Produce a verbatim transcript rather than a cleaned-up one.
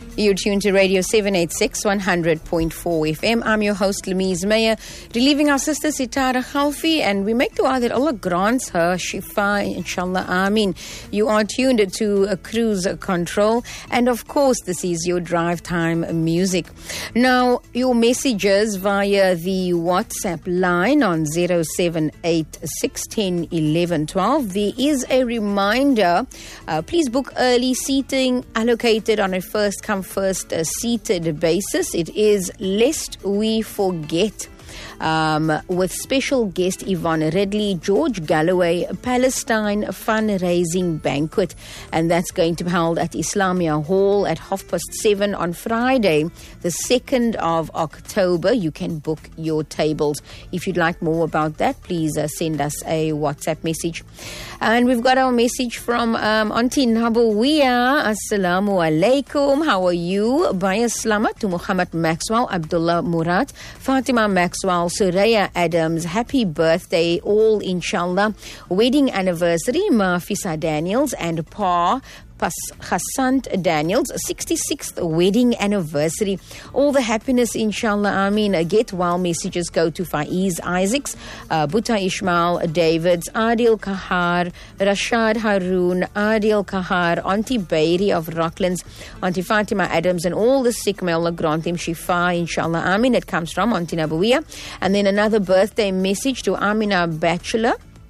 You're tuned to Radio seven eighty-six, one hundred point four F M. I'm your host, Louise Meyer, relieving our sister Sitara Khalfi, and we make dua that Allah grants her shifa, inshallah, ameen. You are tuned to a cruise control, and of course, this is your drive time music. Now, your messages via the WhatsApp line on zero seven eight six, one zero, eleven, twelve. There is a reminder, uh, please book early seating allocated on a first come first uh, seated basis. It is Lest We Forget. Um, with special guest Yvonne Ridley, George Galloway, Palestine fundraising banquet, and that's going to be held at Islamia Hall at half past seven on Friday, the second of October. You can book your tables. If you'd like more about that, please uh, send us a WhatsApp message. And we've got our message from um, Auntie Nabawiya. Assalamu alaikum. How are you? Baya Slamat to Muhammad Maxwell, Abdullah Murad, Fatima Maxwell, Suraya Adams. Happy birthday, all inshallah. Wedding anniversary, Mafisa Daniels and Pa Pas Hassant Daniels, sixty-sixth wedding anniversary. All the happiness, inshallah, ameen. Get well messages go to Faiz Isaacs, uh, Buta Ishmael Davids, Adil Kahar, Rashad Haroon, Adil Kahar, Auntie Bairi of Rocklands, Auntie Fatima Adams, and all the sick. May Allah grant him shifa, inshallah, ameen. It comes from Auntie Nabawiya. And then another birthday message to Amina Bachelor.